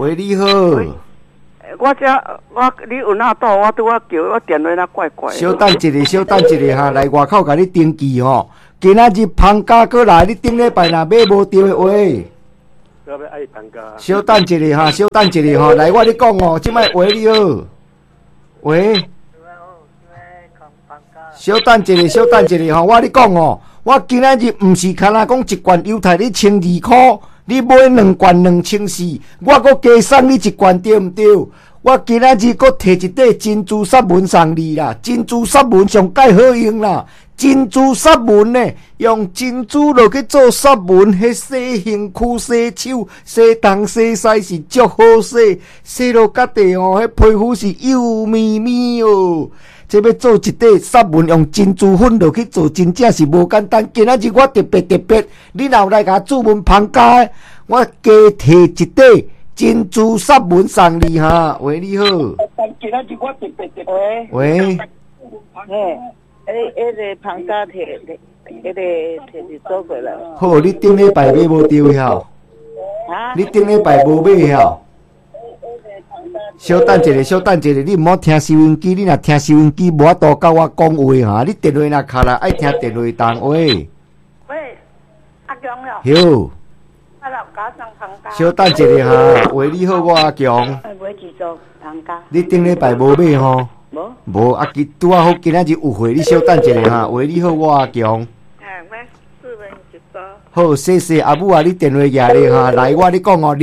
喂，你好。 你有哪倒？我拄叫我电话那怪怪。 稍等一下哈，来外口甲你登记吼。今仔日放假过来，你顶礼拜若买无着的话， 要不要爱放假？ 稍等一下哈，来我咧讲哦，即摆喂你好，喂。稍等一下吼，我咧讲哦，我今仔日毋是干那讲一罐犹太你12块，你买2罐2400，我搁加送你1罐对毋对？我今仔日搁摕一块珍珠萨文送你啦，珍珠萨文上介好用啦，珍珠萨文呢，用珍珠落去做萨文，迄洗身躯、洗手、洗东洗西是足好洗，洗落家底哦，迄皮肤是幼咪咪哦。这要做一块萨文，用珍珠粉落去做，真正是无简单。今仔日我特别，你若有来甲注文旁家，我加摕一块珍珠萨文送你哈。喂，你好。 今仔日我特别， 喂。 迄个旁家摕是做过来。 好，你顶礼拜买无着晓？你顶礼拜无买晓？稍等一下，你毋好听收音机，你若听收音机，无法度甲我讲话哈。你电话若卡来，爱听电话筒喂。 喂，阿强了。 哟。 啊，老家上旁家。 稍等一下哈，喂，你好，我阿强。 买一组旁家。 你顶礼拜无买吼？无啊，拄啊好，今仔日有会，你稍等一下哈。喂，你好，我阿强。 买4人一组。 好，谢谢阿母啊，你电话拿咧哈，来我咧讲哦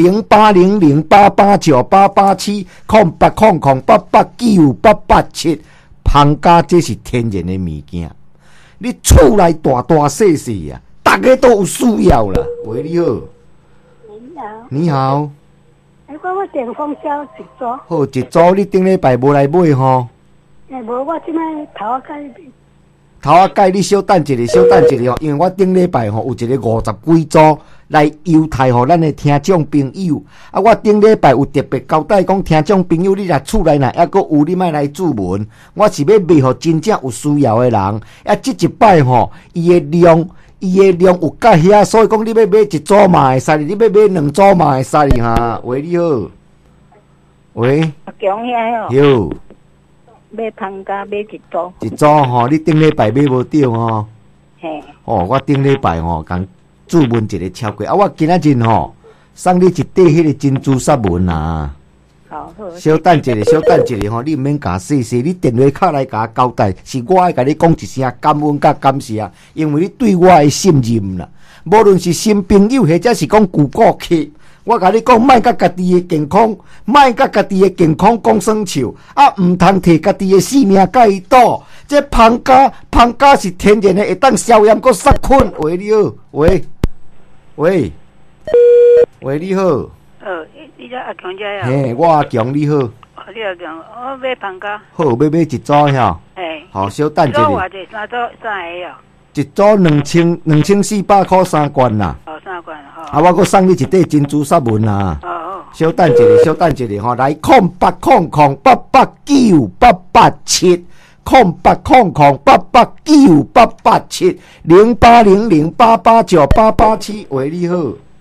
，0800889887，0800889887，芳家这是天然的物件，你厝内大细啊，大家都有需要啦。喂，你好。你好。 我电风扇一组。 好，一组你顶礼拜无来买吼？ 无，我即摆头仔改。 头仔改，你稍等一下哦，因为我顶礼拜吼有一个50几组来犹太吼咱的听众朋友，啊，我顶礼拜有特别交代讲，听众朋友你若厝内若还阁有你莫来注文，我是要卖互真正有需要的人，啊，这一摆吼伊的量有甲遐，所以讲你要买一组嘛会使，你要买2组嘛会使哈。喂，你好。喂。 阿强遐哦。 哟。 买芳家买一组。 一组吼，你顶礼拜买无着吼？ 嘿。 哦，我顶礼拜吼共注文一个超过，啊，我今仔日吼送你一块迄个珍珠萨文啊。 好。 稍等一下吼，你毋免甲细，你电话卡来甲交代，是我爱甲你讲一声感恩甲感谢，因为你对我的信任啦。无论是新朋友或者是讲旧顾客。我甲你讲，莫甲家己的健康讲耍笑，啊，毋通摕家己的性命甲伊赌。这芳家是天然的，会当消炎佮杀菌。喂，你好，喂，你好。 你叫阿强姐呀？ 嘿，我阿强，你好。 你阿强，我买芳家。 好，要买一组晓。 嘿。 好，稍等一下。 一组偌济？3组3个哦。 一组2400块3罐啦。 哦，3罐吼。 啊，我搁送你一块珍珠萨文啦。 哦。 稍等一下吼，来0800889887，0800889887，0800889887。喂，你好。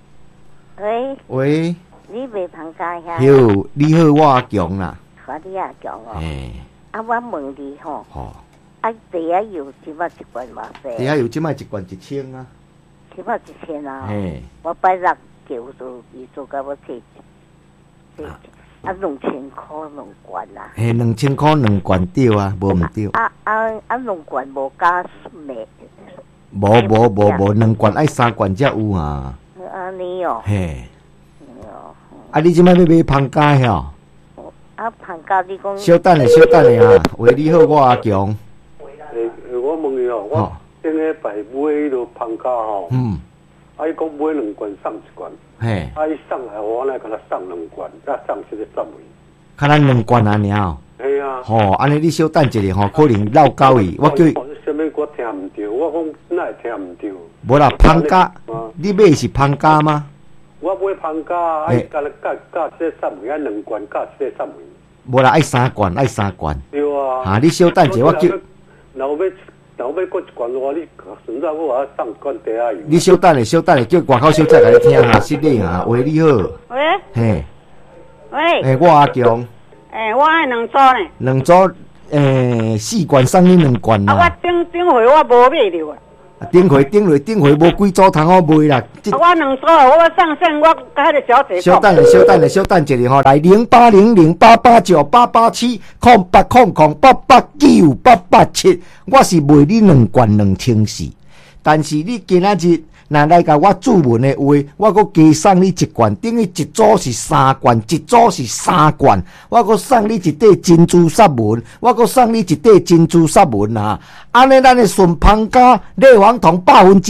喂。 你卖芳家遐？ 哟，你好，我阿强啦。 你阿强哦。 嘿。 啊，我问你吼。 吼。 啊，第下油即摆一罐偌济？ 第下油即摆一罐1000啊。 即摆1000啊？ 嘿。 我拜六叫伊做甲我摕2000块2罐啦。 嘿，2000块2罐对啊，无毋对。 2罐无加咩？ 无2罐爱3罐才有啊。 安尼哦。 嘿。啊，你即摆要买芳家晓？ 啊，芳家你讲。 稍等下哈，喂，你好，我阿强。 我问你哦，我顶礼拜买迄落芳家吼，啊，伊讲买2罐送1罐， 嘿， 啊，伊送来我呢，甲他送2罐，再送这个单位， 看咱2罐安尔哦。 嘿啊。 吼，安尼你稍等一下吼，可能绕到伊，我叫伊。 什么我听唔到，我讲哪会听唔到？ 无啦，芳家，你买是芳家吗？ 我买芳家，啊，伊甲这单位啊2罐加这单位。 无啦，爱3罐。 对啊。 哈，你稍等一下，我叫。 若要过1罐的话，你顺便我送罐茶油。 你稍等下，叫外口小姐甲你听下，失礼啊。喂，你好。 喂。 嘿。 喂， 我阿强， 我爱两组呢。 两组4罐送你2罐啦。 我顶回我无买着啊。 顶回无几组通好卖啦。 我两组，我上线，我甲迄个小姐小等一下吼，来080088988890889887，我是卖你2罐2400，但是你今仔日若来甲我注文的话，我搁加送你1罐，等于一组是3罐，一组是3罐，我搁送你一块珍珠砂纹，我搁送你一块珍珠砂纹啊！安尼咱的顺芳家内黄酮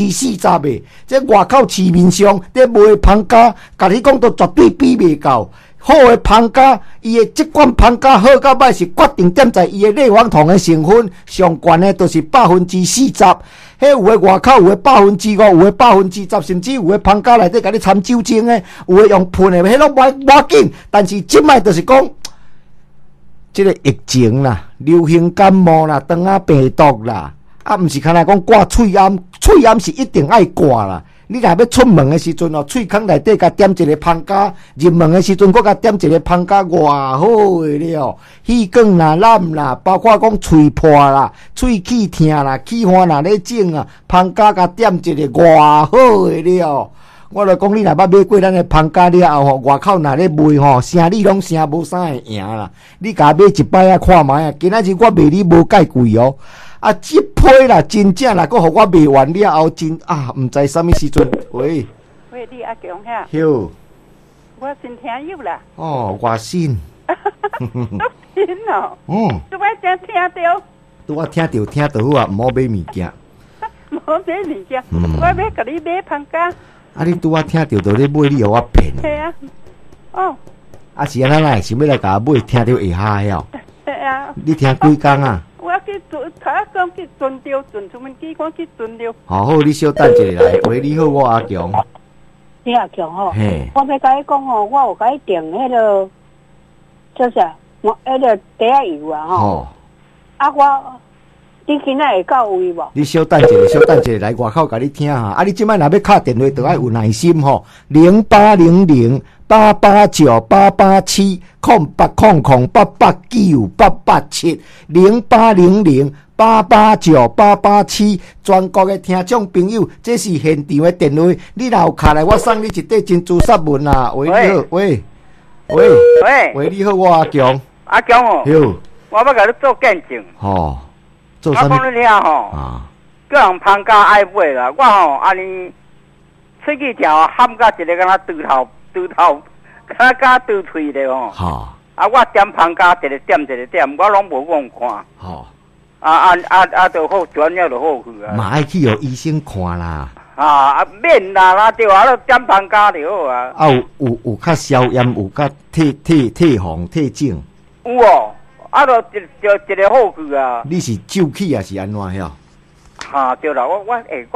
40%的，这外口市面上在卖的芳家，甲你讲都绝对比袂到。好的芳家，伊的即款芳家好到歹是决定点在伊的内黄酮的成分，上悬的都是40%。迄有的外口有的5%，有的10%，甚至有的芳家内底甲你掺酒精的，有的用喷的，迄拢无要紧。但是即摆就是讲，即个疫情啦，流行感冒啦，肠仔病毒啦，毋是干那讲挂喙炎，喙炎是一定爱挂啦。你若要出门的时阵哦，喙孔内底甲点一个芳家，入门的时阵搁甲点一个芳家，偌好个了。气管啦、烂啦，包括讲喙破啦、喙齿疼啦、气환若咧整啊，芳家甲点一个，偌好个了。我就讲你若捌买过咱的芳家了后吼，外口若咧卖吼，生理拢生无啥会赢啦。你甲买一摆啊看卖啊，今仔日我卖你无介贵哦。啊，这批啦，真正啦，搁互我卖完了后，真啊，毋知啥物时阵。喂， 你阿强遐？ 哟， 我真听有啦。 哦，外省。 真哦。拄摆才听到。 拄我听到好啊，毋好买物件。 无买物件，我要甲你买芳家。 啊，你拄我听到都咧买，你互我骗。 系啊。哦。 啊，是安那想要来甲我买，听到会哈晓。 系啊。 你听几工啊？ 我去讲去存着，存出门机关去存着。 好，你稍等一下来。喂，你好，我阿强。 你阿强吼， 嘿， 我要甲你讲吼，我有甲你订迄个，就是迄个茶油啊吼。啊，你今仔会到位无？ 你稍等一下，来外口甲你听哈。啊，你即摆若要敲电话，就爱有耐心吼。0800889887，0800889887，全国的听众朋友，这是现场的电话。你若有敲来，我送你一块珍珠砂纹啊！喂，你好，喂，你好，我阿强。 阿强哦，我要甲你做见证。 吼，做啥物？ 我讲你听吼，个人芳家爱买啦，我吼安尼喙齿条喊甲一个敢若猪头，敢甲猪喙咧吼。 哈。 啊，我点芳家一个点，我拢无讲看。 吼。 就好转了就好去啊。 嘛爱去互医生看啦。 免啦，对啊，点芳家就好啊。 有较消炎，有较退红退肿。 有哦。就一个好去啊！ 你是酒气还是安怎晓？ 对啦，我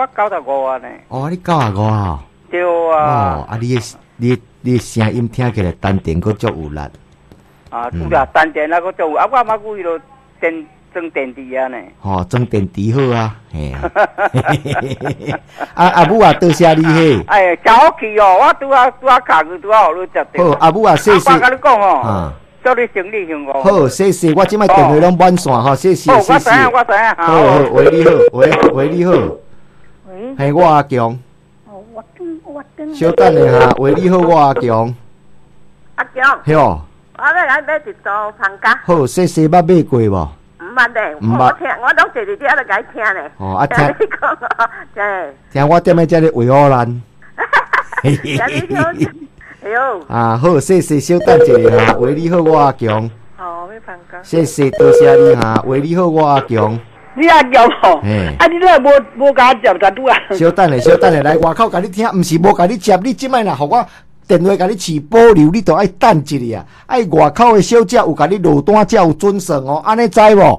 95啊呢。 哦，你95啊？ 对啊。 哦，你声音听起来丹田佫足有力。 有啦，丹田那个足有，我嘛故意咯装电池啊呢。 装电池好啊，嘿。阿母啊，多谢你嘿。 真好去哦！我拄啊卡去，拄啊互你接到。 好，阿母啊，谢谢。 我甲你讲哦。祝你生意兴旺。 好，谢谢，我即摆电话拢满线吼，谢谢。 我知影。 好，喂，你好，喂，你好。 喂。 系我阿强。 我等。 稍等一下，喂，你好，我阿强。 阿强。 嘿哦。 我要来买一组芳家。 好，谢谢，捌买过无？ 毋捌咧，我听，我拢坐伫遮咧甲伊听咧。听你讲哦，真。听我踮咧遮咧为好难。好，谢谢，稍等一下。喂，你好，我阿强。 好，要芳家。 谢谢，多谢你哈。喂，你好，我阿强。 你阿强吼？你咧无甲我接才拄啊？ 稍等咧，来外口甲你听，毋是无甲你接，你即摆若互我电话甲你饲保留，你都爱等一下，爱外口的小姐有甲你落单才有准算哦，安尼知无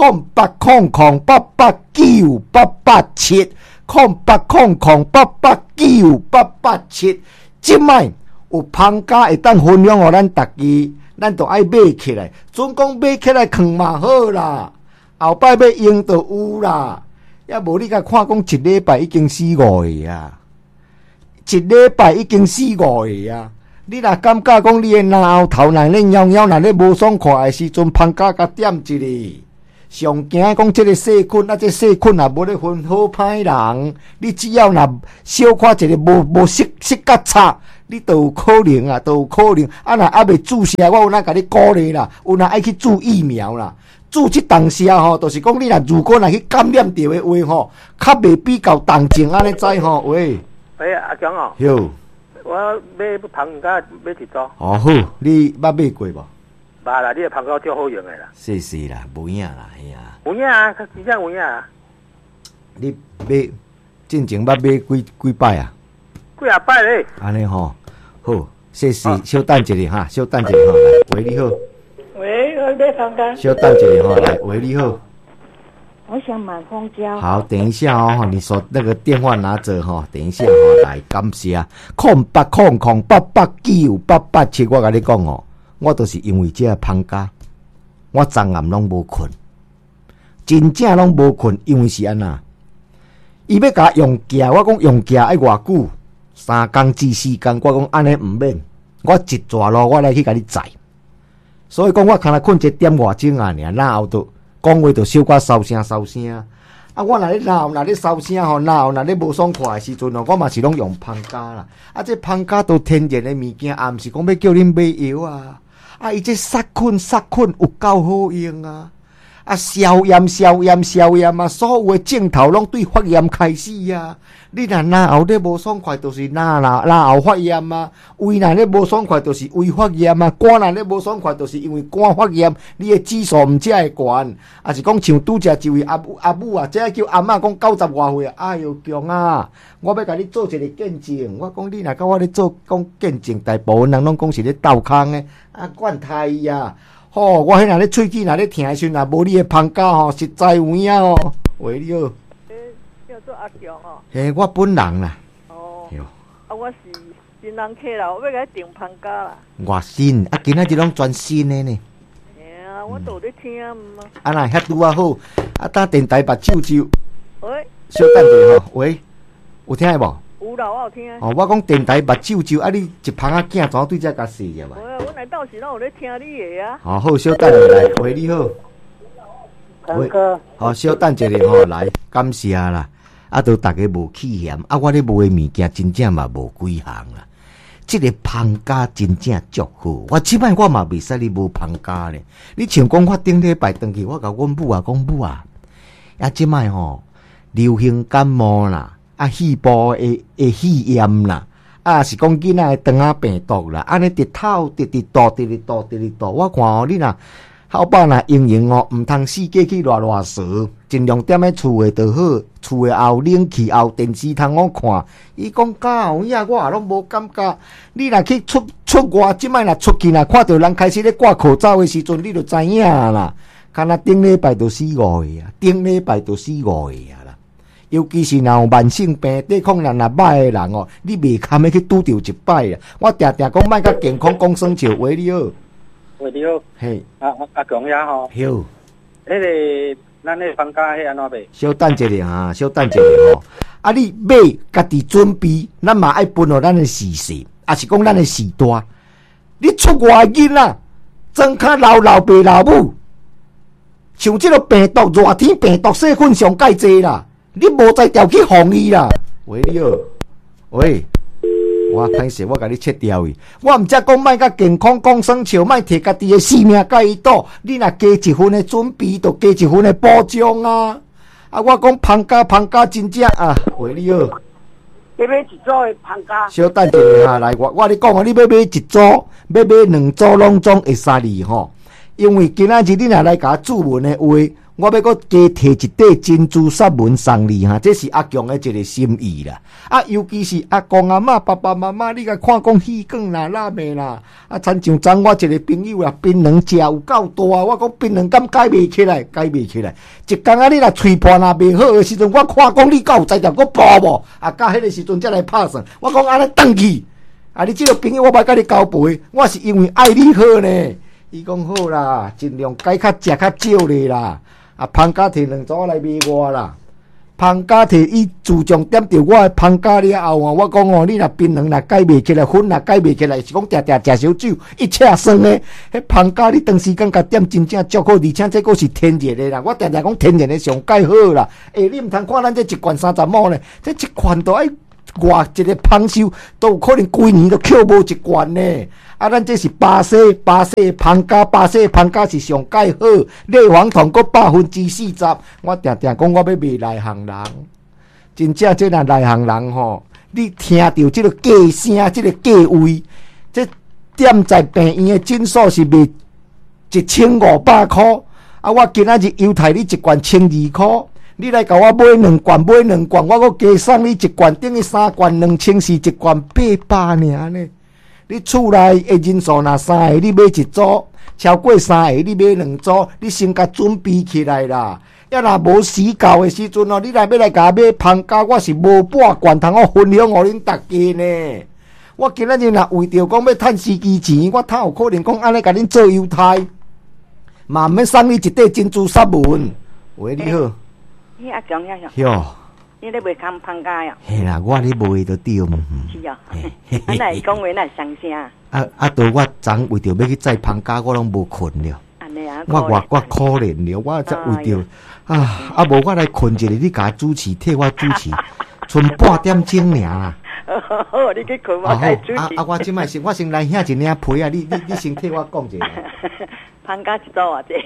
？0800889887，0800889887，即摆有芳家会当分享互咱大家，咱都爱买起来。准讲买起来藏嘛好啦，后摆要用就有啦。也无你甲看讲一礼拜已经4-5个啊，一礼拜已经4-5个啊。 你若感觉讲你的脑后头若咧摇摇，若咧无爽快的时阵，芳家甲点一个。上惊讲即个细菌，这细菌也无咧分好歹人。你只要若小看一个无识较差，你都有可能啊，都有可能。啊，若还未注射，我有哪甲你鼓励啦？有哪爱去注疫苗啦？注即当时啊吼，就是讲你如果去感染着的话吼，较未比较重症安尼知吼？喂， 阿强哦， 哟， 我买芳家买一组。 哦好，你捌买过无？ 捌啦，你的芳家足好用的啦。 是啦，无影啦，嘿啊。 有影啊，真正有影啊。 你买进前捌买几摆啊？ 几啊摆咧？ 安尼吼，好，谢谢，稍等一下哈，稍等一下哈，来，喂，你好。 喂，我买芳家。 稍等一下哈，来，喂，你好。 我想买蜂胶。 好，等一下哦，你说那个电话拿着哈，等一下哈，来，感谢0800889887，我跟你讲哦，我都是因为这芳家，我昨暗拢无困，真正拢无困，因为是安那，伊要甲用价，我讲用价爱偌久，3工至4工，我讲安尼毋免，我一抓咯，我来去甲你载，所以讲我看来困1点外钟啊，然后都。讲话就小可收声，啊！我若咧收声吼，若咧无爽快的时阵哦，我嘛是拢用芳家啦。啊，这芳家都天然的物件，啊，毋是讲要叫恁买药啊。啊，伊这杀菌有够好用啊！啊，消炎啊，所有的症头拢对发炎开始啊。你若后咧无爽快，就是后发炎啊；胃若咧无爽快，就是胃发炎啊；肝若咧无爽快，就是因为肝发炎。你的指数毋才会悬，啊是讲像拄则一位阿母啊，这叫阿嬷讲90外岁啊，哎哟强啊！我要甲你做一个见证，我讲你若甲我咧做讲见证，大部分人拢讲是咧斗空的啊，惯太啊！吼，我迄若咧喙齿若咧疼的时阵，若无你的芳家吼，实在有影哦。喂，你好。 叫做阿强哦。 嘿，我本人啦。 哦。啊，我是新人客啦，我要甲你订芳家啦。 外新啊，今仔日拢全新的呢。 嘿啊，我都有咧听嘛。 啊那遐拄啊好，啊打电台目睭睭。 喂。 小等者吼，喂，有听无？ 有啦，我有听。 哦，我讲电台目睭睭，啊你一旁仔囝怎对遮甲细着嘛？ 我来到时拢有咧听你的啊。 好好，小等下来，喂，你好。 芳家。 好，小等一下吼，来，感谢啦。啊，都大家无气嫌，啊，我咧卖的物件真正嘛无几项啦。这个芳家真正足好，我即摆我嘛袂使你无芳家咧。你像讲我顶礼拜回去，我甲阮母啊讲母啊，啊，即摆吼流行感冒啦，啊，肺部的肺炎啦，啊，是讲囡仔的肠仔病毒啦，安尼直透直倒，我看哦，你若好饱若用用哦，毋通四界去乱踅，尽量踮咧厝诶就好。厝诶后冷气后电视通我看，伊讲假有影，我也拢无感觉。你若去出外，即摆若出去若看到人开始咧挂口罩诶时阵，你就知影啦。敢若顶礼拜就4、5个啊，顶礼拜就4、5个啊啦。尤其是若有慢性病、抵抗力若歹诶人哦，你袂堪要去拄着一摆啊。我定定讲莫甲健康讲生笑，喂你好。 喂，你好。 嘿。 阿强呀吼。 好。 迄个。咱咧芳家迄安怎卖？ 小等一下哈，小等一下吼。啊，你买家己准备，咱嘛爱分互咱的时势，也是讲咱的时段。你出外囡仔，装较老爸老母，像这个病毒热天病毒细菌上介济啦，你无才调去防疫啦。喂，你好，喂。我歹势，我甲你切掉伊。我毋则讲莫甲健康讲生笑，莫摕家己的性命甲伊赌。你若加一分的准备，就加一分的保障啊！啊，我讲芳家真正啊，喂你好。 要买一组的芳家。 小等一下来，我咧讲啊，你要买一组，要买2组拢总会杀你吼。因为今仔日你若来甲我注文的话，我要搁加摕一块珍珠砂纹送你哈，这是阿强的一个心意啦。啊，尤其是阿公阿嬷、爸爸妈妈，你甲看讲鱼羹啦、拉面啦，啊，亲像昨我一个朋友啦，槟榔食有够大，我讲槟榔敢解袂起来。一工啊，你若喙破若袂好的时阵，我看讲你敢有才调搁补无？啊，到迄个时阵才来拍算。我讲安尼转去，啊，你这个朋友我莫甲你交陪，我是因为爱你好呢。伊讲好啦，尽量改较食较少咧啦。啊，芳家摕2组来卖我啦。 芳家摕伊注重点着我的芳家了后我讲你若槟榔若解袂起来，粉若解袂起来，是讲定定食烧酒，一切酸的。迄芳家你当时间甲点真正足好，而且这个是天然的啦。我定定讲天然的上解好啦。你毋通看咱这一罐30毛呢，这一罐都爱外一个芳收，都有可能规年都扣无一罐呢。咱这是巴西的芳家，巴西的芳家是上解好，类黄酮搁40%。我定定讲我要卖内行人，真正这若内行人吼，你听到这个价声，这个价位，这点在病院的诊所是卖1500块，我今仔日犹太你一罐1200块。你来甲我买2罐，我搁加送你一罐，等于3罐2400，一罐800尔呢。你厝内的人数若3个，你买一组；超过3个，你买2组。你先甲准备起来啦。要若无时到的时阵哦，你若要来甲我买芳家，我是无半罐通我分享互恁大家呢。我今仔日若为着讲要趁司机钱，我哪有可能讲安尼甲恁做犹太？嘛毋免送你一块珍珠纱纹。喂，你好。 阿强呀， 哟， 你咧卖芳家呀？ 嘿啦，我咧卖就对。 是啊，安来讲话那伤声。 到我昨为着要去载芳家，我拢无困了。 安尼啊， 我可怜了，我则为着无我来困一下，你甲主持替我主持，剩半点钟尔啦。 好，你去困我该主持。 我即摆我先来遐一领皮啊！你先替我讲一下。 芳家一组啊，这。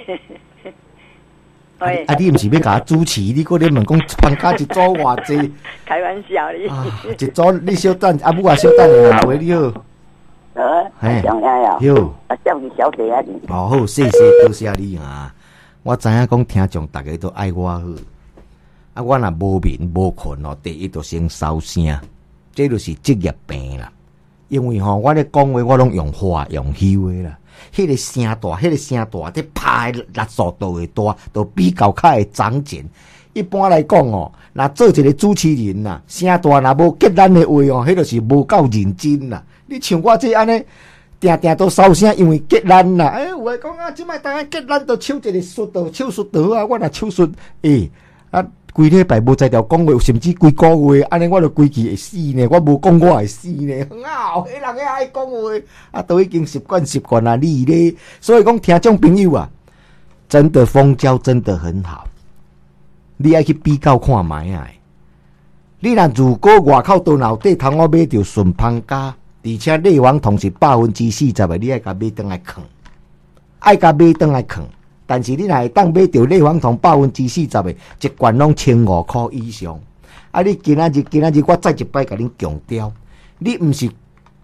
你毋是要甲主持？你搁咧问讲芳家一组偌济？ 开玩笑哩。 一组你小等，母小等下，喂，你好。 嘿，上下呀。 哟。 叫你小姐啊你。 好，谢谢，多谢你啊！我知影讲听众大家都爱我好，我若无眠无困哦，第一就先收声，这就是职业病啦。因为我咧讲话我拢用话用休的啦。迄个声大，这拍的力速度会大，都比较较会长进。一般来讲若做一个主持人呐，声大若无结咱的话迄就是无够认真啦。你像我这安尼，定都收声，因为结咱啦。有诶讲即摆当然结咱都手一个术道，手术道啊，我若手术规礼拜无在条讲话，甚至规个月安尼，我就规气会死呢。我无讲我会死呢。迄人遐爱讲话，都已经习惯啊，你咧。所以讲听众朋友啊，真的蜂胶真的很好，你爱去比较看卖啊。你若如果外口都脑底通我买着顺芳家，而且内黄酮是40%的，你爱甲买倒来藏，但是你若会当买着内黄酮40%的，一罐拢1500块以上。你今仔日我再一摆甲恁强调，你毋是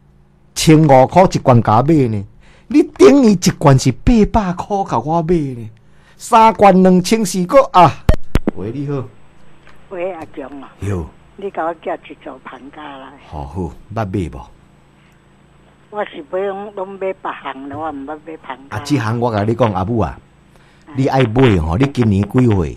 1500块一罐甲买呢，你等于一罐是800块甲我买呢，3罐2400个啊！喂，你好。 喂，阿强啊。 哟。 你甲我寄一组芳家来。 好，捌买无？ 我是买拢买别行的，我毋捌买芳家。 这行我甲你讲，阿母啊，你爱买吼，你今年几岁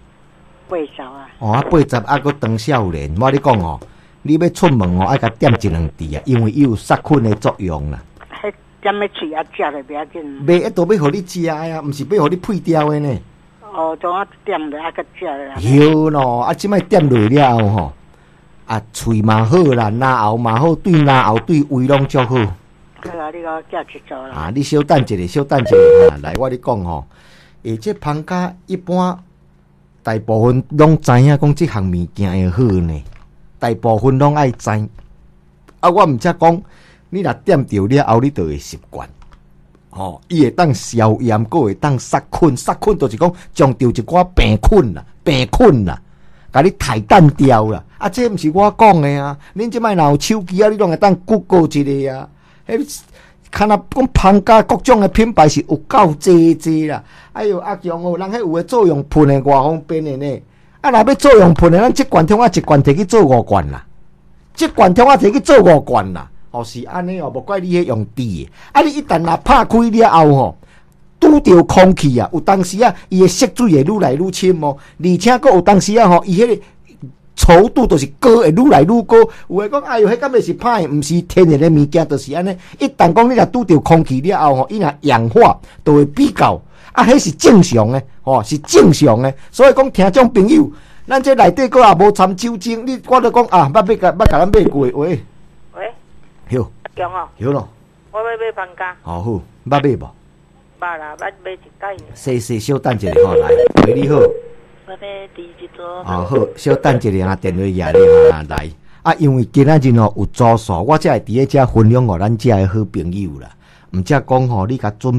？80啊。 80搁当少年，我你讲你要出门爱甲点1-2滴啊，因为伊有杀菌的作用啦。 迄点要喙啊食咧，不要紧。 买都要互你食啊，毋是要互你配掉的呢。 从我点咧，甲食咧。 有咯，即摆点落了后吼。喙嘛好啦，牙喉嘛好，对牙喉对胃拢足好。 好啊，你甲我寄一组啦。 你稍等一下来，我你讲吼，这芳家一般大部分拢知影讲这项物件会好呢，大部分拢爱知。我毋则讲，你若点着了后，你就会习惯。伊会当消炎，佫会当杀菌，就是讲将着一寡病菌啦。甲你抬蛋掉啦！这毋是我讲的啊！恁即摆若有手机啊，你拢会当 Google 一下啊。看若讲芳家各种的品牌是有够济啦。哎哟，阿强人迄有诶做用喷的偌方便的呢。若要做用喷的，咱即罐通一罐摕去做5罐啦。即罐通摕去做5罐啦。是安尼无怪你迄用滴的。你一旦若拍开了后拄着空气啊，有当时伊的色水会愈来愈深而且佫有当时伊迄个稠度就是高会愈来愈高。有诶讲，哎哟，迄敢会是歹，毋是天然的物件，就是安尼。一旦讲你若拄着空气了后伊若氧化，就会比较迄是正常的，是正常的。所以讲，听众朋友， 咱这内底个也无掺酒精，我都讲啊，捌甲咱买过，喂，有， 强哦， 有咯， 我要买放假， 好，捌买无？ 捌啦，捌买一盖。 细小等一下吼，来，喂，你好。 我要第一组。 好，小等一下啊，电话压你啊来。啊，因为今仔日吼有组数，我才会伫咧遮分享互咱遮个好朋友啦。毋则讲吼，你甲准